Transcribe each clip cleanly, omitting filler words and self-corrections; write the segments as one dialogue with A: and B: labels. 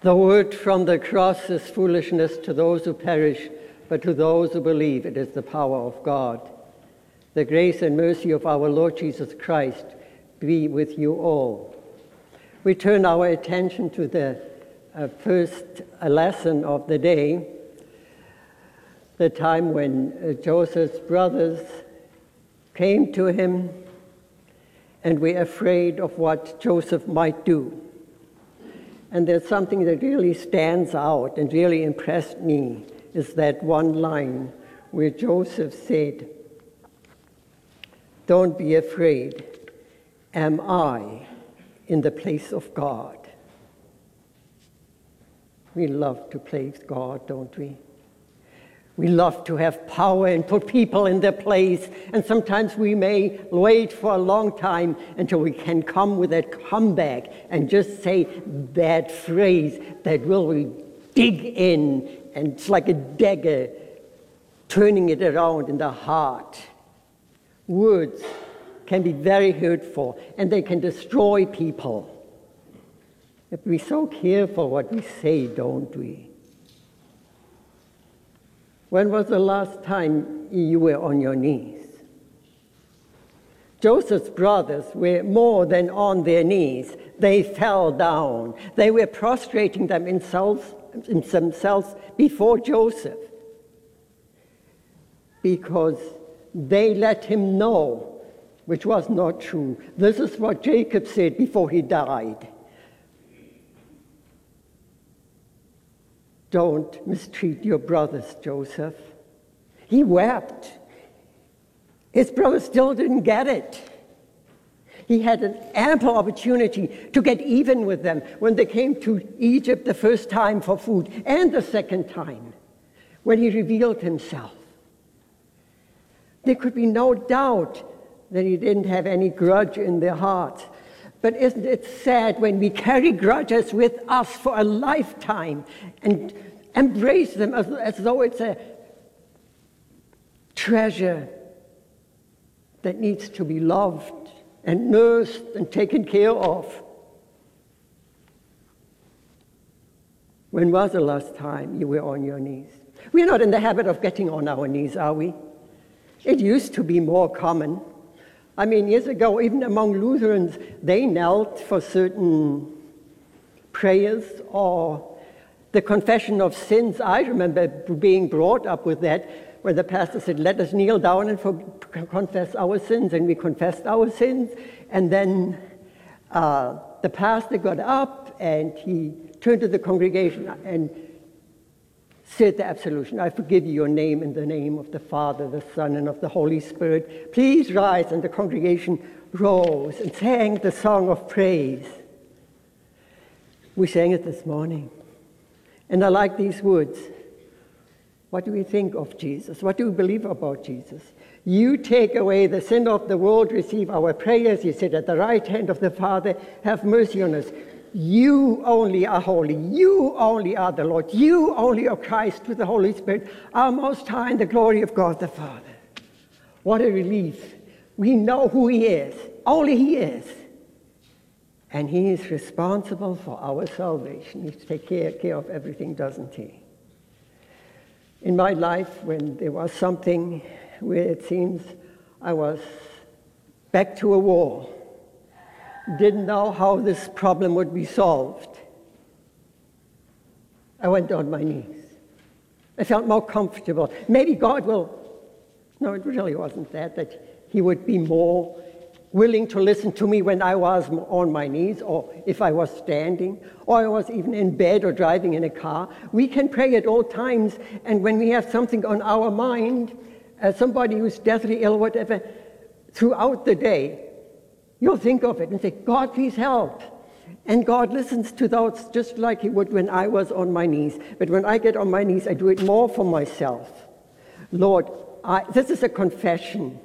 A: The word from the cross is foolishness to those who perish, but to those who believe it is the power of God. The grace and mercy of our Lord Jesus Christ be with you all. We turn our attention to the first lesson of the day, the time when Joseph's brothers came to him and were afraid of what Joseph might do. And there's something that really stands out and really impressed me, is that one line where Joseph said, "Don't be afraid. Am I in the place of God?" We love to place God, don't we? We love to have power and put people in their place. And sometimes we may wait for a long time until we can come with that comeback and just say that phrase that will really dig in. And it's like a dagger turning it around in the heart. Words can be very hurtful and they can destroy people. But we're so careful what we say, don't we? When was the last time you were on your knees? Joseph's brothers were more than on their knees. They fell down. They were prostrating themselves before Joseph because they let him know, which was not true. This is what Jacob said before he died. Don't mistreat your brothers, Joseph. He wept. His brothers still didn't get it. He had an ample opportunity to get even with them when they came to Egypt the first time for food and the second time when he revealed himself. There could be no doubt that he didn't have any grudge in their hearts. But isn't it sad when we carry grudges with us for a lifetime and embrace them as though it's a treasure that needs to be loved and nursed and taken care of? When was the last time you were on your knees? We're not in the habit of getting on our knees, are we? It used to be more common. I mean, years ago, even among Lutherans, they knelt for certain prayers or the confession of sins. I remember being brought up with that, where the pastor said, "Let us kneel down and confess our sins." And we confessed our sins. And then the pastor got up and he turned to the congregation and said the absolution. "I forgive you your name in the name of the Father, the Son, and of the Holy Spirit. Please rise." And the congregation rose and sang the song of praise. We sang it this morning. And I like these words. What do we think of Jesus? What do we believe about Jesus? "You take away the sin of the world, receive our prayers. You sit at the right hand of the Father, have mercy on us. You only are holy. You only are the Lord. You only are Christ with the Holy Spirit, our Most High in the glory of God the Father." What a relief. We know who He is. Only He is. And He is responsible for our salvation. He takes care of everything, doesn't He? In my life, when there was something where it seems I was back to a wall, didn't know how this problem would be solved, I went on my knees. I felt more comfortable. Maybe God will... No, it really wasn't that He would be more willing to listen to me when I was on my knees, or if I was standing, or I was even in bed or driving in a car. We can pray at all times, and when we have something on our mind, somebody who's deathly ill, whatever, throughout the day, you'll think of it and say, "God, please help." And God listens to those just like He would when I was on my knees. But when I get on my knees, I do it more for myself. Lord, this is a confession.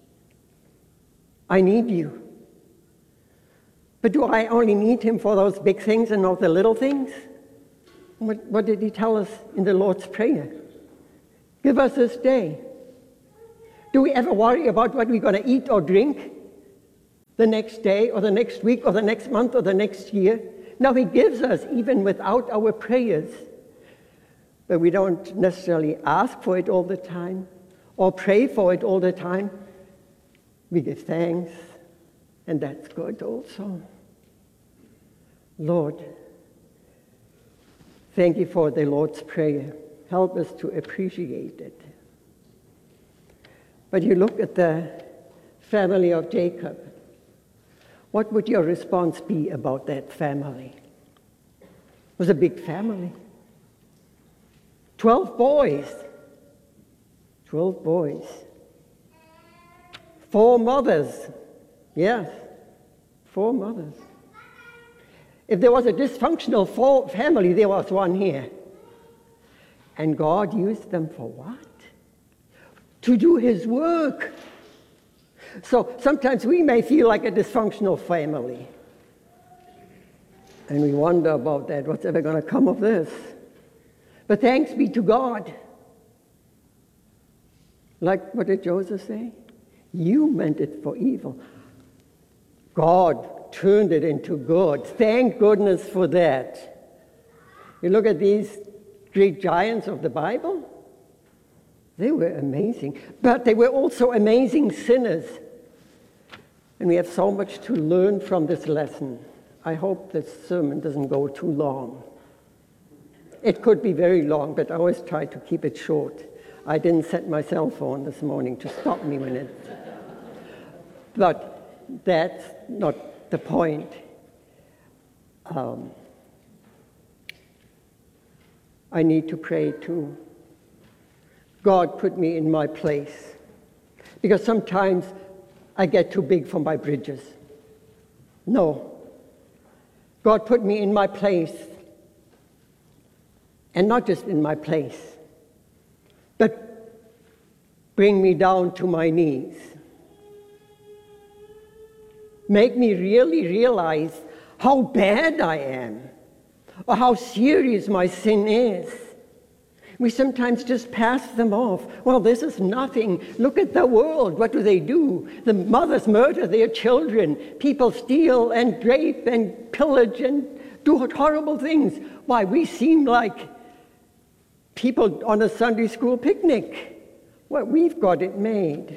A: I need You. But do I only need Him for those big things and not the little things? What did He tell us in the Lord's Prayer? Give us this day. Do we ever worry about what we're going to eat or drink the next day or the next week or the next month or the next year? Now he gives us even without our prayers. But we don't necessarily ask for it all the time or pray for it all the time. We give thanks, and that's good also. Lord, thank you for the Lord's Prayer. Help us to appreciate it. But you look at the family of Jacob. What would your response be about that family? It was a big family. 12 boys. 12 boys. 4 mothers. Yes, 4 mothers. If there was a dysfunctional family, there was one here. And God used them for what? To do his work. So sometimes we may feel like a dysfunctional family. And we wonder about that, what's ever going to come of this? But thanks be to God. Like what did Joseph say? You meant it for evil. God turned it into good. Thank goodness for that. You look at these Greek giants of the Bible, they were amazing. But they were also amazing sinners. And we have so much to learn from this lesson. I hope this sermon doesn't go too long. It could be very long, but I always try to keep it short. I didn't set my cell phone this morning to stop me when it... But that's not the point. I need to pray too. God put me in my place. Because sometimes I get too big for my bridges. No. God put me in my place. And not just in my place, but bring me down to my knees. Make me really realize how bad I am, or how serious my sin is. We sometimes just pass them off. Well, this is nothing. Look at the world. What do? The mothers murder their children. People steal and rape and pillage and do horrible things. Why, we seem like people on a Sunday school picnic. Well, we've got it made.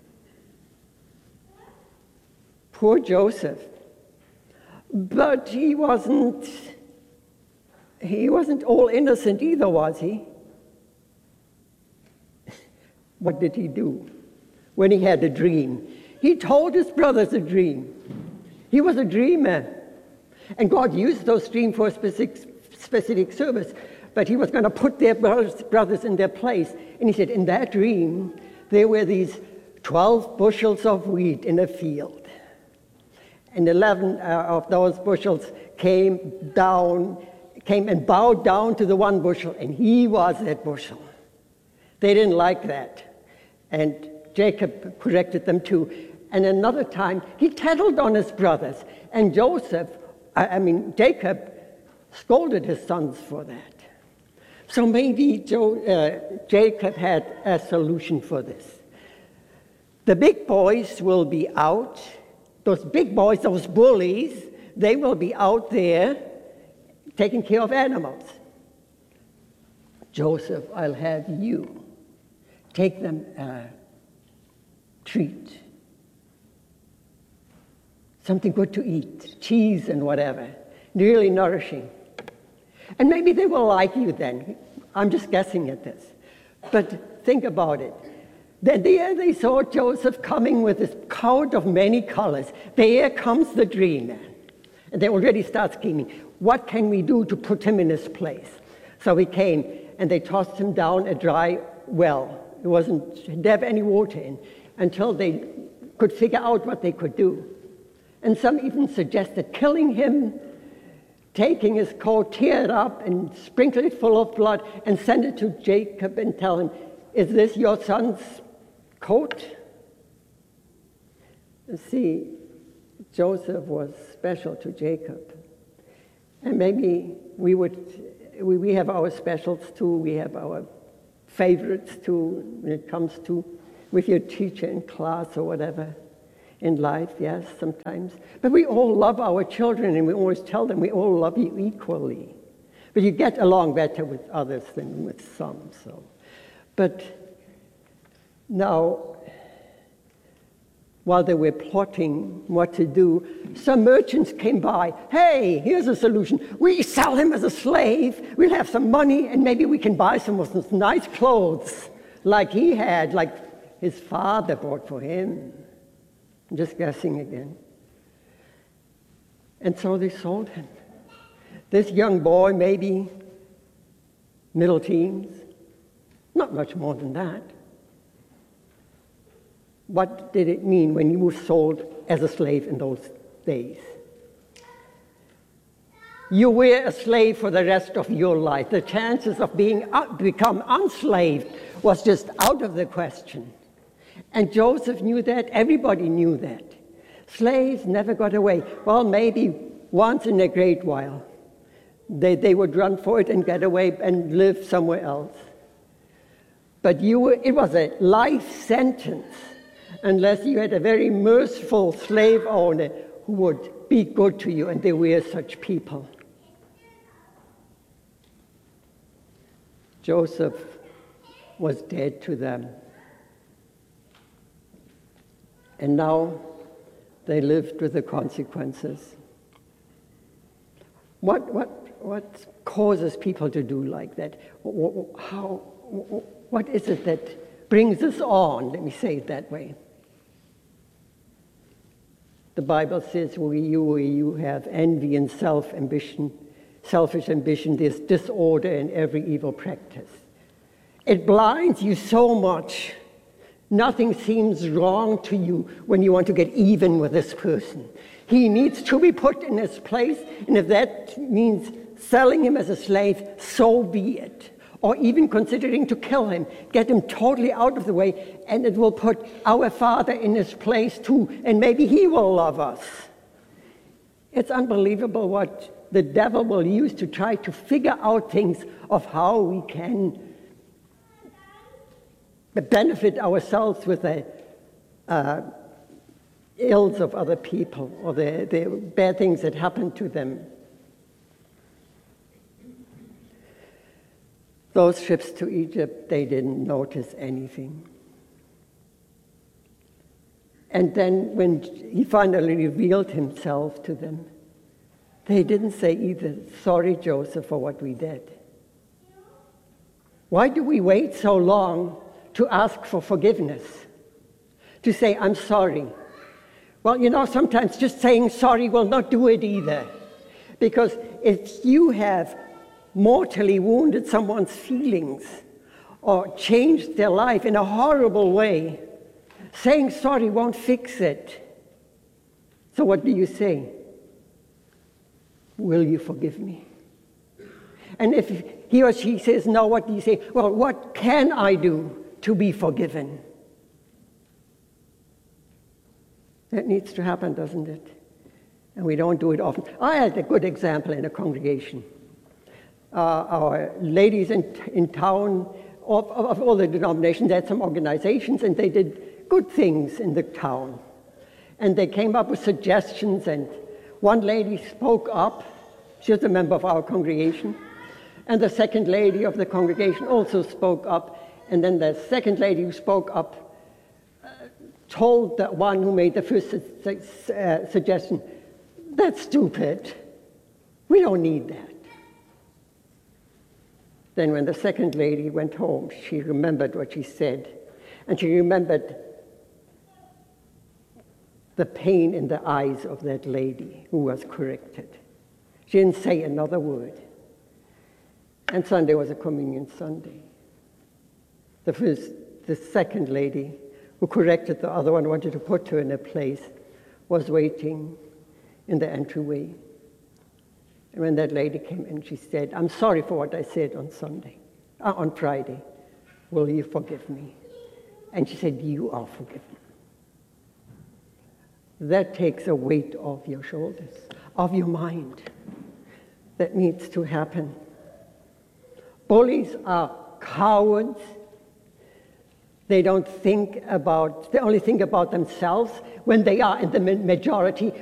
A: Poor Joseph. But he wasn't all innocent either, was he? What did he do when he had a dream? He told his brothers a dream. He was a dreamer. And God used those dreams for a specific service. But he was going to put their brothers in their place. And he said, in that dream, there were these 12 bushels of wheat in a field. And 11 of those bushels came and bowed down to the one bushel. And he was that bushel. They didn't like that. And Jacob corrected them too. And another time, he tattled on his brothers. And Jacob scolded his sons for that. So maybe Jacob had a solution for this. The big boys will be out. Those big boys, those bullies, they will be out there taking care of animals. Joseph, I'll have you take them a treat. Something good to eat, cheese and whatever, really nourishing. And maybe they will like you then. I'm just guessing at this. But think about it. Then there they saw Joseph coming with his coat of many colors. There comes the dreamer. And they already start scheming. What can we do to put him in his place? So he came, and they tossed him down a dry well. Didn't have any water in, until they could figure out what they could do. And some even suggested killing him, taking his coat, tear it up, and sprinkle it full of blood, and send it to Jacob and tell him, is this your son's coat? See, Joseph was special to Jacob. And maybe we have our specials too, we have our favorites too, when it comes to with your teacher in class or whatever. in life, yes, sometimes. But we all love our children, and we always tell them we all love you equally. But you get along better with others than with some. So, but now, while they were plotting what to do, some merchants came by. Hey, here's a solution. We sell him as a slave. We'll have some money, and maybe we can buy some of those nice clothes like he had, like his father bought for him. I'm just guessing again. And so they sold him. This young boy, maybe middle teens, not much more than that. What did it mean when you were sold as a slave in those days? You were a slave for the rest of your life. The chances of become unslaved was just out of the question. And Joseph knew that. Everybody knew that. Slaves never got away. Well, maybe once in a great while. They would run for it and get away and live somewhere else. But it was a life sentence unless you had a very merciful slave owner who would be good to you, and there were such people. Joseph was dead to them. And now they lived with the consequences. What causes people to do like that? What is it that brings us on? Let me say it that way. The Bible says where you have envy and selfish ambition, there's disorder in every evil practice. It blinds you so much. Nothing seems wrong to you when you want to get even with this person. He needs to be put in his place, and if that means selling him as a slave, so be it. Or even considering to kill him, get him totally out of the way, and it will put our Father in his place too, and maybe he will love us. It's unbelievable what the devil will use to try to figure out things of how we can benefit ourselves with the ills of other people or the bad things that happen to them. Those trips to Egypt, they didn't notice anything. And then when he finally revealed himself to them, they didn't say either, sorry, Joseph, for what we did. Why do we wait so long to ask for forgiveness? To say, I'm sorry. Well, sometimes just saying sorry will not do it either. Because if you have mortally wounded someone's feelings or changed their life in a horrible way, saying sorry won't fix it. So what do you say? Will you forgive me? And if he or she says no, what do you say? Well, what can I do to be forgiven? That needs to happen, doesn't it? And we don't do it often. I had a good example in a congregation. Our ladies in town of all the denominations, they had some organizations, and they did good things in the town. And they came up with suggestions, and one lady spoke up. She was a member of our congregation. And the second lady of the congregation also spoke up. And then the second lady who spoke up told the one who made the first suggestion, that's stupid. We don't need that. Then when the second lady went home, she remembered what she said. And she remembered the pain in the eyes of that lady who was corrected. She didn't say another word. And Sunday was a communion Sunday. The second lady who corrected the other one, wanted to put her in a place, was waiting in the entryway. And when that lady came in, she said, I'm sorry for what I said on Friday. Will you forgive me? And she said, you are forgiven. That takes a weight off your shoulders, off your mind. That needs to happen. Bullies are cowards. They only think about themselves when they are in the majority,